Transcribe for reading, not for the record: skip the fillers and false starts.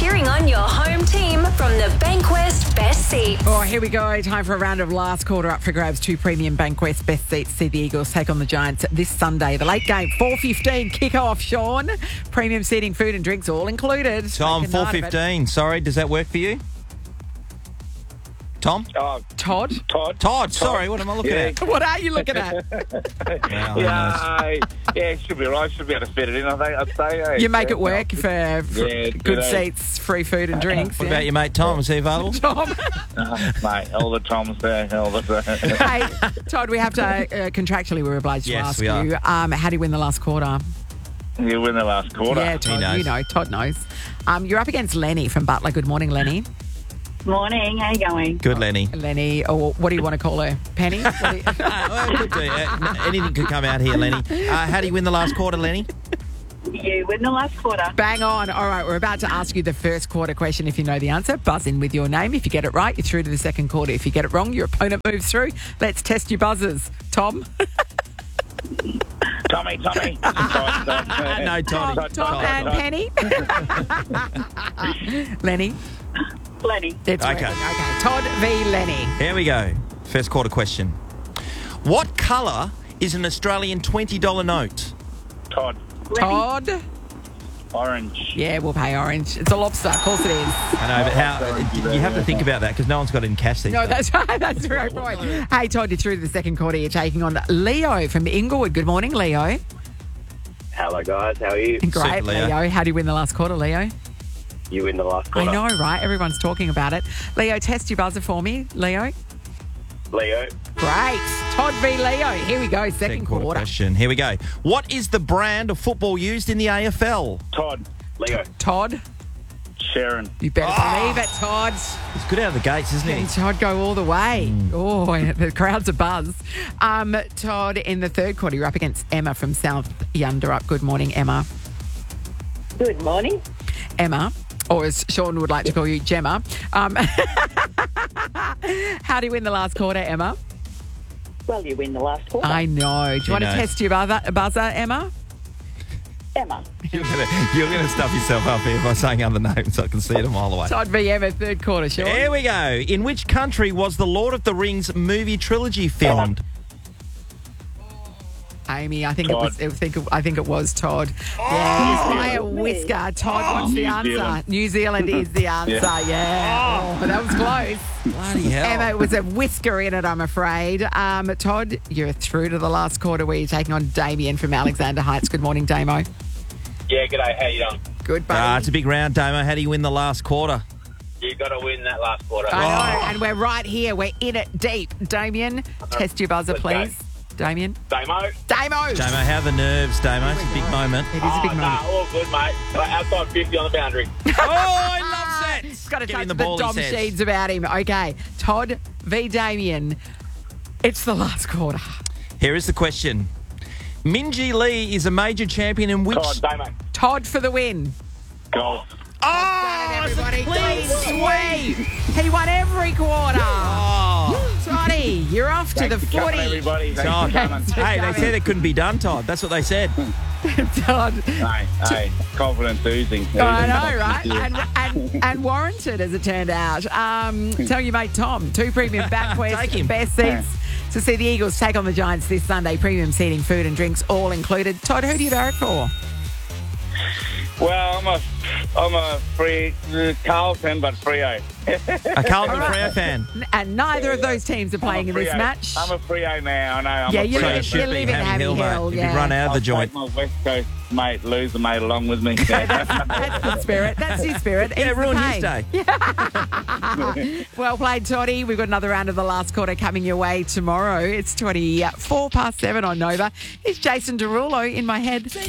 cheering on your home team from the Bankwest Best Seats. Oh, here we go. Time for a round of last quarter up for grabs. 2 premium Bankwest Best Seats. See the Eagles take on the Giants this Sunday. The late game, 4:15 kick-off, Sean. Premium seating, food and drinks all included. Tom, 4:15. Sorry, does that work for you? Tom? Todd? Todd, sorry, what am I looking at? What are you looking at? Should be right. Should be able to fit it in, I'd say. You make it work for good seats, free food and drinks. What about your mate Tom? Is he available? Tom? Mate, all the Toms there. Hey, Todd, we have to, contractually, we're obliged to ask you, how do you win the last quarter? You win the last quarter. Yeah, Todd, you know, Todd knows. You're up against Lenny from Butler. Good morning, Lenny. Morning, how you going? Good, Lenny. Lenny, or what do you want to call her? Penny? Anything could come out here, Lenny. How do you win the last quarter, Lenny? You win the last quarter. Bang on. All right, we're about to ask you the first quarter question. If you know the answer, buzz in with your name. If you get it right, you're through to the second quarter. If you get it wrong, your opponent moves through. Let's test your buzzers. Tom? Tommy. No, Tommy. Tom and Penny? Lenny? Lenny. It's Okay. Okay. Todd v. Lenny. Here we go. First quarter question. What colour is an Australian $20 note? Todd. Todd? Orange. Yeah, we'll pay orange. It's a lobster. Of course it is. I know, but you have to think about that because no one's got it in cash these No, days. that's right. That's the right point. Hey, Todd, you're through to the second quarter. You're taking on Leo from Inglewood. Good morning, Leo. Hello, guys. How are you? Great, Super, Leo. How do you win the last quarter, Leo? You win the last quarter. I know, right? Everyone's talking about it. Leo, test your buzzer for me, Leo. Leo. Great. Todd v. Leo. Here we go, second quarter. Question. Here we go. What is the brand of football used in the AFL? Todd. Leo. Todd? Sharon. You better believe it, Todd. He's good out of the gates, isn't he? Todd go all the way. Oh, the crowd's a buzz. Todd, in the third quarter, you're up against Emma from South Yunderup. Good morning, Emma. Good morning. Emma, or as Sean would like to call you, Gemma. How do you win the last quarter, Emma? Well, you win the last quarter. I know. Do you want to test your buzzer, Emma? Emma. You're going to stuff yourself up here by saying other names so I can see it a mile away. Todd v. Emma, third quarter, Sean. Here we go. In which country was the Lord of the Rings movie trilogy filmed? Amy, I think it was Todd. Yeah, by a whisker. Todd, what's the answer? New Zealand is the answer. Yeah. Oh, that was close. Bloody hell. Emma, it was a whisker in it, I'm afraid. Todd, you're through to the last quarter where you're taking on Damien from Alexander Heights. Good morning, Damo. Yeah, g'day. How you doing? Good, buddy. It's a big round, Damo. How do you win the last quarter? You got to win that last quarter. I know, and we're right here. We're in it deep. Damien, test your buzzer, please. Damien. Damo. Damo, how are the nerves, Damo? It's a big moment. It is a big moment. All good, mate. Outside 50 on the boundary. Oh, I love that. He's got to Get touch in the ball, he Dom says. Sheeds about him. Okay, Todd v. Damien. It's the last quarter. Here is the question. Minjee Lee is a major champion in which... Todd. Damo. Todd for the win. Golf. Oh, everybody, clean sweep. He won every quarter. Toddy, you're off to the Thanks for coming, footy. everybody. Thanks Todd. for coming. Hey, they said it couldn't be done, Todd. That's what they said. Todd. Hey, confidence oozing. I know, right? And warranted, as it turned out. Tell your mate Tom, 2 premium Take Bankwest him. Best Seats to see the Eagles take on the Giants this Sunday. Premium seating, food and drinks all included. Todd, who do you barrack for? Well, I'm a free Carlton, but Freo. A Carlton Freo fan. And neither of those teams are playing in this match. I'm a Freo now. I know. I'm Yeah, a you Freo. live, you live in Hammy Hill, mate. yeah. You'd run out of the I'll joint. take my West Coast mate, loser mate, along with me. That's the spirit. That's his spirit. Yeah, Ease the ruin his pain. day. Well played, Toddy. We've got another round of the last quarter coming your way tomorrow. It's 7:24 on Nova. It's Jason Derulo in my head.